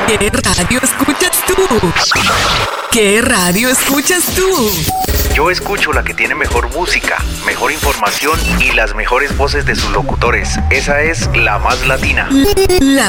¿Qué radio escuchas tú? ¿Qué radio escuchas tú? Yo escucho la que tiene mejor música, mejor información y las mejores voces de sus locutores. Esa es La Más Latina. La